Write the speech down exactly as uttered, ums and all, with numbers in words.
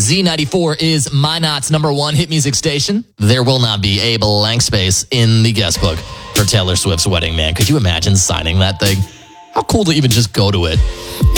Z ninety-four is Minot's number one hit music station. There will not be a blank space in the guest book for Taylor Swift's wedding, man. Could you imagine signing that thing? How cool to even just go to it?